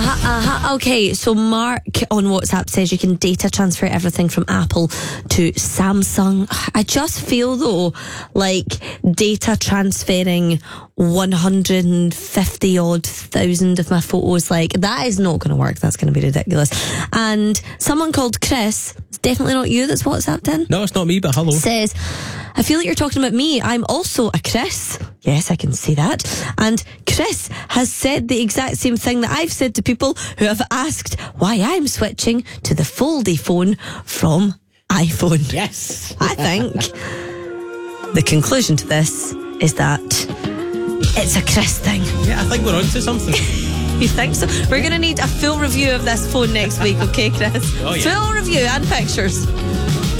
Okay, so Mark on WhatsApp says you can data transfer everything from Apple to Samsung. I just feel though like data transferring 150 odd thousand of my photos, like that is not going to work. That's going to be ridiculous. And someone called Chris, it's definitely not you that's WhatsApped in. No, it's not me, but hello. Says, I feel like you're talking about me. I'm also a Chris. Yes, I can see that. And Chris has said the exact same thing that I've said to people who have asked why I'm switching to the foldy phone from iPhone. Yes. I think the conclusion to this is that it's a Chris thing. Yeah, I think we're onto something. You think so? We're going to need a full review of this phone next week, okay, Chris? Oh, yeah. Full review and pictures.